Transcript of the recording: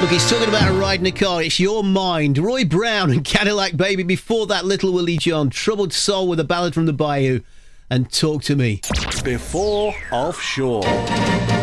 Look, he's talking about riding a car. It's Your Mind. Roy Brown and Cadillac Baby. Before that, Little Willie John. Troubled Soul with a ballad from the Bayou. And Talk to Me. Before Offshore.